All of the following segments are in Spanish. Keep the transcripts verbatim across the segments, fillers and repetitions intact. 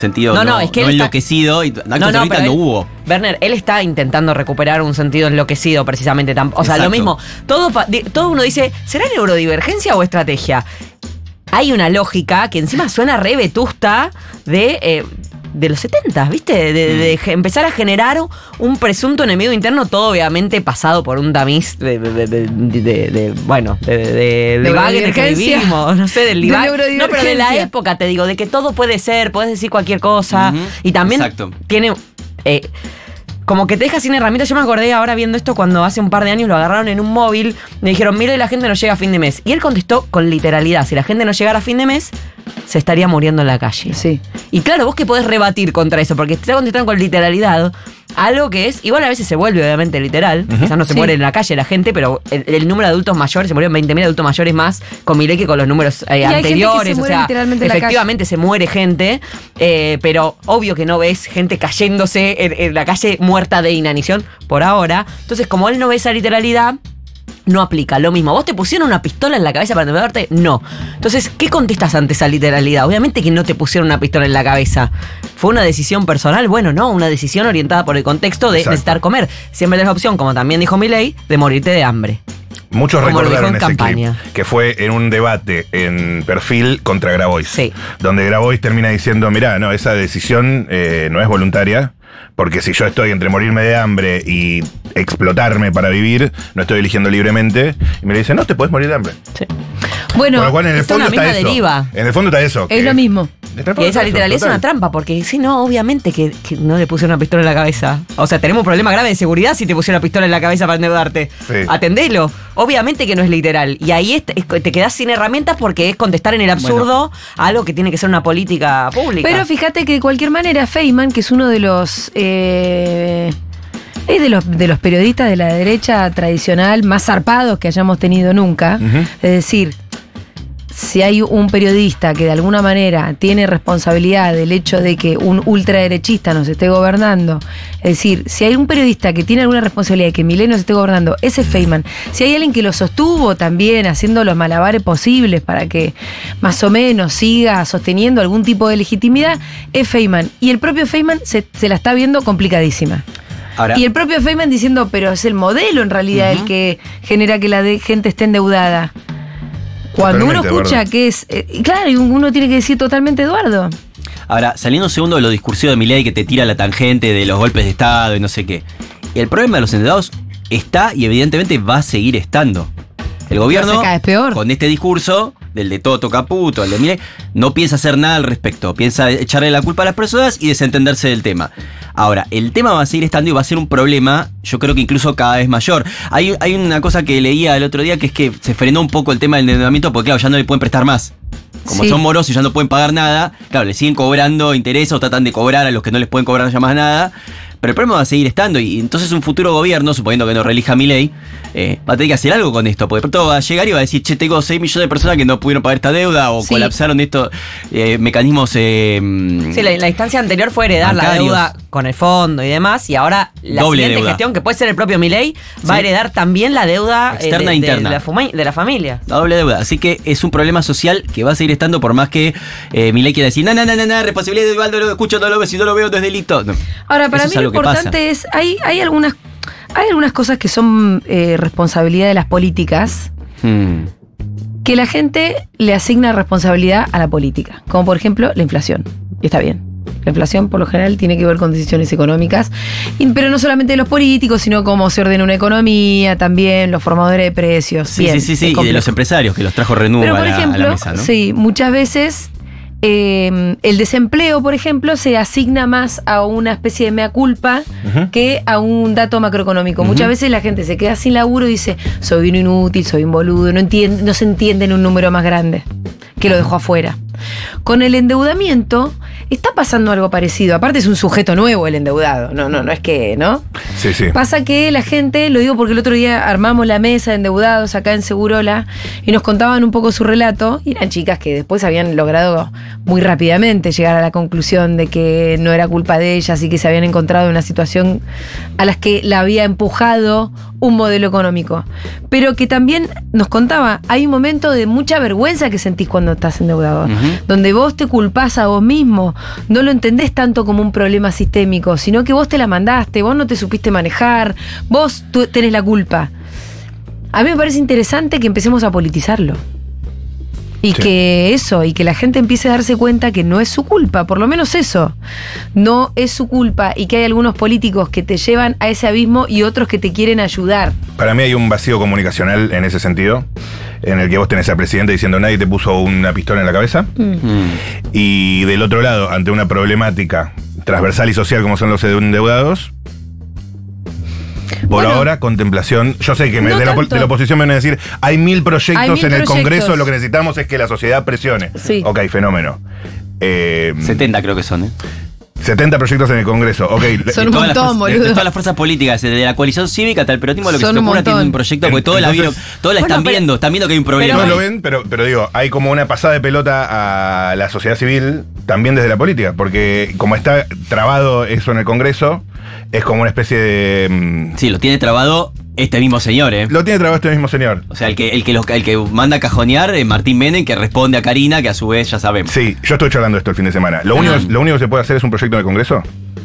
sentido No, no, no, es que no él está- enloquecido y actos No, no, terroristas pero no él- hubo. Werner, él está intentando recuperar un sentido enloquecido, precisamente. tam- O sea, Exacto. lo mismo. Todo, pa- di- todo uno dice, ¿será neurodivergencia o estrategia? Hay una lógica que encima suena re vetusta de, eh, de los setenta, ¿viste? De, de- de ge- empezar a generar un presunto enemigo interno, todo obviamente pasado por un tamiz de, de- de- de- de- de- bueno, de, de, de, de vague en el que Neurodivergencia. vivimos, no sé, del De divague. No, pero de la neurodivergencia. época, te digo, de que todo puede ser, puedes decir cualquier cosa. Ujú, Y también exacto. tiene... eh, como que te deja sin herramientas. Yo me acordé ahora viendo esto cuando hace un par de años lo agarraron en un móvil. Le dijeron, mira, la gente no llega a fin de mes. Y él contestó con literalidad. Si la gente no llegara a fin de mes, se estaría muriendo en la calle. Sí. Y claro, vos que podés rebatir contra eso, porque te está contestando con literalidad algo que es, igual a veces se vuelve obviamente literal, quizás no se Sí. muere en la calle la gente, pero el, el número de adultos mayores, se murieron veinte mil adultos mayores más con Milei que con los números eh, hay gente que se anteriores, o muere sea, literalmente en la efectivamente se muere gente, eh, pero obvio que no ves gente cayéndose en, en la calle muerta de inanición por ahora, entonces como él no ve esa literalidad, no aplica lo mismo. ¿Vos te pusieron una pistola en la cabeza para envenenarte? No. Entonces, ¿qué contestas ante esa literalidad? Obviamente que no te pusieron una pistola en la cabeza. ¿Fue una decisión personal? Bueno, no, una decisión orientada por el contexto de Exacto. necesitar comer. Siempre tenés la opción, como también dijo Milei, de morirte de hambre. Muchos Como lo dijo recordaron en ese campaña. clip, que fue en un debate en Perfil contra Grabois. Sí. Donde Grabois termina diciendo, mirá, no, esa decisión eh, no es voluntaria, porque si yo estoy entre morirme de hambre y explotarme para vivir, no estoy eligiendo libremente. Y me dice, no, te puedes morir de hambre. Sí. Bueno, Con lo cual en el es fondo una está misma eso. deriva. En el fondo está eso. es que- lo mismo. Está Y esa eso, literalidad es total. una trampa, porque si no, obviamente que, que no le pusieron una pistola en la cabeza. O sea, tenemos un problema grave de seguridad si te pusieron una pistola en la cabeza para endeudarte. Sí. Atendelo. Obviamente que no es literal. Y ahí es- es- te quedás sin herramientas porque es contestar en el absurdo a algo que tiene que ser una política pública. Pero fíjate que de cualquier manera Feynman, que es uno de los eh, es de los de los periodistas de la derecha tradicional más zarpados que hayamos tenido nunca, Ujú. es decir, si hay un periodista que de alguna manera tiene responsabilidad del hecho de que un ultraderechista nos esté gobernando, es decir, si hay un periodista que tiene alguna responsabilidad de que Milei nos esté gobernando, ese es Feynman. Si hay alguien que lo sostuvo también haciendo los malabares posibles para que más o menos siga sosteniendo algún tipo de legitimidad, es Feynman. Y el propio Feynman se, se la está viendo complicadísima. Ahora, Y el propio Feynman diciendo, pero es el modelo en realidad el que genera que la de- gente esté endeudada. Cuando uno Totalmente, escucha Eduardo. que es... eh, y claro, y uno tiene que decir totalmente Eduardo. ahora, saliendo un segundo de lo discursivos de Milei que te tira la tangente de los golpes de Estado y no sé qué. El problema de los endeudados está y evidentemente va a seguir estando. El gobierno, No sé, cada vez peor. con este discurso, del de Toto Caputo, el de Milei, no piensa hacer nada al respecto. Piensa echarle la culpa a las personas y desentenderse del tema. Ahora, el tema va a seguir estando y va a ser un problema, yo creo que incluso cada vez mayor. Hay, hay una cosa que leía el otro día que es que se frenó un poco el tema del endeudamiento porque, claro, ya no le pueden prestar más. Como Sí. son morosos y ya no pueden pagar nada, claro, le siguen cobrando intereses o tratan de cobrar a los que no les pueden cobrar ya más nada. Pero el problema va a seguir estando y entonces un futuro gobierno, suponiendo que no reelija Milei, eh, va a tener que hacer algo con esto, porque de pronto va a llegar y va a decir, che, tengo seis millones de personas que no pudieron pagar esta deuda o Sí. colapsaron estos eh, mecanismos... Eh, Sí, la, la instancia anterior fue heredar la Bancarios. deuda con el fondo y demás, y ahora la Doble siguiente deuda. gestión, que puede ser el propio Milei, va a Sí. heredar también la deuda eh, Externa de, e interna. de la, fuma- de la familia. La doble deuda. Así que es un problema social que va a seguir estando por más que eh, Milei quiera decir, no, no, no, no, no, responsabilidad individual, no lo escucho, no lo veo, si no lo veo no es delito. No. Ahora, para Eso mí es lo algo que importante pasa. es, hay, hay algunas hay algunas cosas que son eh, responsabilidad de las políticas, Hmm. que la gente le asigna responsabilidad a la política, como por ejemplo la inflación. Y está bien. La inflación, por lo general, tiene que ver con decisiones económicas, y- pero no solamente de los políticos, sino cómo se ordena una economía, también los formadores de precios. Sí, Bien, sí, sí, sí, es y de complejo. los empresarios que los trajo Renuevo Pero a, por la, a ejemplo, la mesa, ¿no? sí, muchas veces eh, el desempleo, por ejemplo, se asigna más a una especie de mea culpa Ujú. que a un dato macroeconómico. Muchas veces la gente se queda sin laburo y dice, soy un inútil, soy un boludo, no, entiende, no se entiende en un número más grande, que lo dejó afuera. Con el endeudamiento está pasando algo parecido. Aparte es un sujeto nuevo el endeudado. No, no, no es que, ¿no? Sí, sí. Pasa que la gente, lo digo porque el otro día armamos la mesa de endeudados acá en Segurola y nos contaban un poco su relato, y eran chicas que después habían logrado muy rápidamente llegar a la conclusión de que no era culpa de ellas y que se habían encontrado en una situación a las que la había empujado un modelo económico. Pero que también nos contaba, hay un momento de mucha vergüenza que sentís cuando estás endeudado. Ujú. donde vos te culpás a vos mismo, no lo entendés tanto como un problema sistémico, sino que vos te la mandaste, vos no te supiste manejar, vos tú tenés la culpa. A mí me parece interesante que empecemos a politizarlo. Y Sí. que eso, y que la gente empiece a darse cuenta que no es su culpa, por lo menos eso. No es su culpa y que hay algunos políticos que te llevan a ese abismo y otros que te quieren ayudar. Para mí hay un vacío comunicacional en ese sentido, en el que vos tenés al presidente diciendo nadie te puso una pistola en la cabeza. Mm. Y del otro lado, ante una problemática transversal y social como son los endeudados, por Bueno, ahora, contemplación. Yo sé que me- no de, la, tanto. de la oposición me van a decir, hay mil proyectos Hay mil en el proyectos. Congreso, lo que necesitamos es que la sociedad presione. Sí. Ok, fenómeno. Eh, setenta creo que son, ¿eh? setenta proyectos en el Congreso. Ok. Son De un todas las montón, fuerzas- de- boludo. De todas las fuerzas políticas, desde la coalición cívica hasta el peronismo, lo que Son se te un ocurra montón. tiene un proyecto, porque todos la vieron, Entonces- todos la Bueno, están pero- viendo, están viendo que hay un problema. No lo ven, pero, pero digo, hay como una pasada de pelota a la sociedad civil también desde la política, porque como está trabado eso en el Congreso, es como una especie de... mm, Sí, lo tiene trabado este mismo señor, ¿eh? Lo tiene trabado este mismo señor. O sea, el que, el que, los- el que manda a cajonear es Martín Menem, que responde a Karina, que a su vez ya sabemos. Sí, yo estoy charlando esto el fin de semana. Lo, único, lo único que se puede hacer es un proyecto en el Congreso.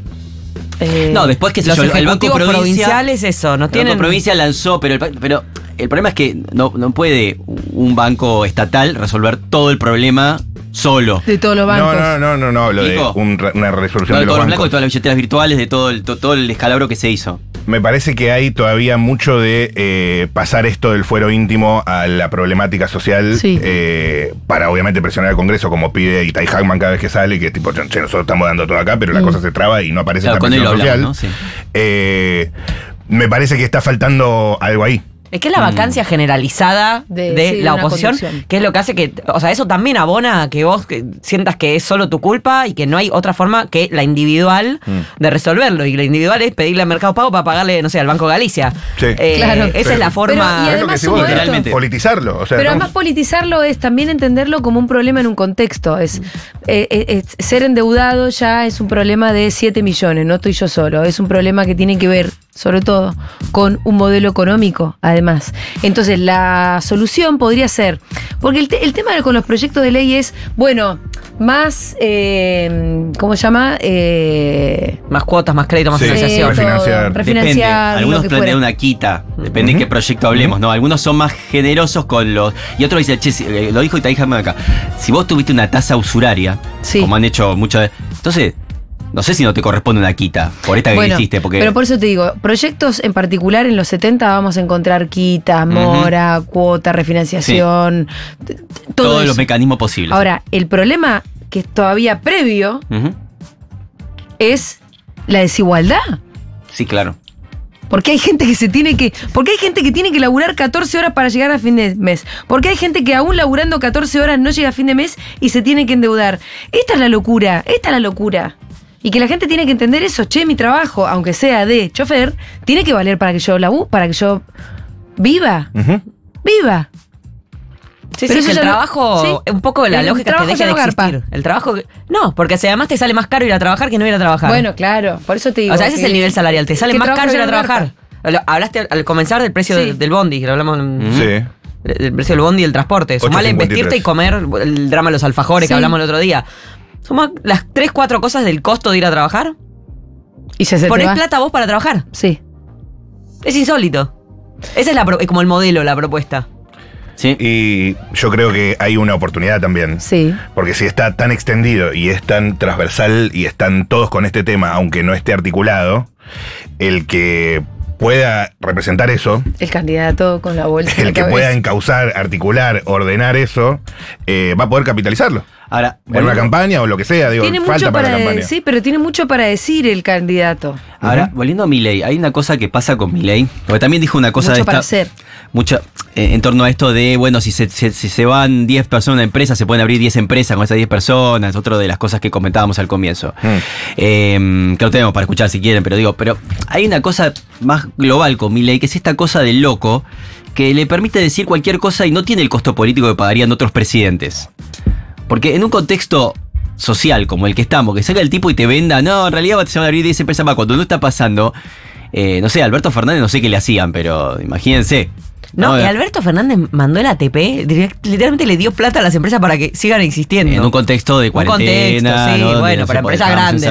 Eh, No, después que se Los yo, el Banco ejecutivos Provincia, provinciales, eso, no el tienen. Banco Provincia lanzó, pero el, pa- pero el problema es que no, no puede un banco estatal resolver todo el problema solo. de todos los bancos. No, no, no, no, no, lo de Digo, un re- una resolución No, de de los todos los bancos. blancos, de todas las billeteras virtuales, de todo el, to- todo el escalabro que se hizo. Me parece que hay todavía mucho de eh, pasar esto del fuero íntimo a la problemática social Sí. eh, para obviamente presionar al Congreso, como pide Itai Hackman cada vez que sale, que tipo, che, nosotros estamos dando todo acá, pero la Mm. cosa se traba y no aparece Claro, esta con él presión lo social. hablamos, ¿no? Sí. Eh, me parece que está faltando algo ahí. Es que es la vacancia generalizada De- de, sí, de la una oposición, conducción. que es lo que hace que, o sea, eso también abona a que vos que sientas que es solo tu culpa y que no hay otra forma que la individual de resolverlo. Y la individual es pedirle al Mercado Pago para pagarle, no sé, al Banco Galicia. Sí. Eh, Claro. Esa Pero- es la forma. Pero, y Es lo que además decís vos, sumo literalmente. politizarlo. O sea, Pero estamos- además politizarlo es también entenderlo como un problema en un contexto. Es, eh, eh, es- ser endeudado ya es un problema de siete millones, no estoy yo solo. Es un problema que tiene que ver, sobre todo, con un modelo económico, además. Entonces, la solución podría ser, porque el, te- el tema con los proyectos de ley es, bueno, más, eh, ¿cómo se llama? Eh, Más cuotas, más crédito, más Sí. financiación. eh, todo, refinanciar. refinanciar, Depende. lo Algunos que plantean fuera. una quita. Depende de Ujú. qué proyecto hablemos, ¿no? Algunos son más generosos con los. Y otros dicen, che, si- eh, lo dijo Itai Hackman acá. Si vos tuviste una tasa usuraria, Sí. como han hecho muchas veces. Entonces, no sé si no te corresponde una quita por esta que Bueno, hiciste. Porque pero por eso te digo, proyectos en particular en los setenta vamos a encontrar quitas, mora, cuota, refinanciación, t- t- todo todos eso. los mecanismos posibles. Ahora, el problema que es todavía previo Ujú. es la desigualdad. Sí, claro. Porque hay gente que se tiene que. Porque hay gente que tiene que laburar catorce horas para llegar a fin de mes. Porque hay gente que aún laburando catorce horas no llega a fin de mes y se tiene que endeudar. Esta es la locura, esta es la locura. Y que la gente tiene que entender eso. Che, mi trabajo, aunque sea de chofer, tiene que valer para que yo labu, para que yo viva. Ujú. Viva. Sí, Pero sí, eso que el ya no- trabajo, sí. un poco de la El lógica que trabajo deje ya de no garpa. existir. El trabajo. que- No, porque si además te sale más caro ir a trabajar que no ir a trabajar. Bueno, claro, por eso te digo. o sea, ese es que- el nivel salarial. Te sale que más trabajo caro ir ya a no trabajar. garpa. Lo- Hablaste al, al comenzar del precio Sí. del, del bondi, que lo hablamos. en- Ujú. Sí. El precio del bondi y el transporte. Sumale ocho cincuenta y tres. vestirte y comer, el drama de los alfajores Sí. que hablamos el otro día. Suma las tres, cuatro cosas del costo de ir a trabajar. Y ya se te Ponés va. plata vos para trabajar. Sí. Es insólito. Esa es la pro- es como el modelo, la propuesta. Sí. Y yo creo que hay una oportunidad también. Sí. Porque si está tan extendido y es tan transversal y están todos con este tema, aunque no esté articulado, el que pueda representar eso, El candidato con la bolsa. en el la que cabeza. pueda encauzar, articular, ordenar eso, eh, va a poder capitalizarlo. Ahora, En una volviendo- campaña o lo que sea, digo, Tiene falta mucho para, para la campaña. decir, pero tiene mucho para decir el candidato. Ahora, Ujú. volviendo a Milei, hay una cosa que pasa con Milei, porque también dijo una cosa Mucho de para esta, hacer. mucho eh, en torno a esto de, bueno, si se, si, si se van diez personas a una empresa, se pueden abrir diez empresas con esas diez personas, otro de las cosas que comentábamos al comienzo. Mm. Eh, que lo tenemos para escuchar si quieren, pero digo, pero hay una cosa más global con Milei, que es esta cosa del loco, que le permite decir cualquier cosa y no tiene el costo político que pagarían otros presidentes. Porque en un contexto social como el que estamos, que salga el tipo y te venda, no, en realidad se van a abrir diez empresas más, cuando no está pasando, eh, no sé, Alberto Fernández no sé qué le hacían, pero imagínense. No, No, y eh. Alberto Fernández mandó el A T P, direct- literalmente le dio plata a las empresas para que sigan existiendo. En un contexto de Un contexto, cuarentena. sí, ¿no? Donde bueno, no para se puede- empresas estábamos grandes.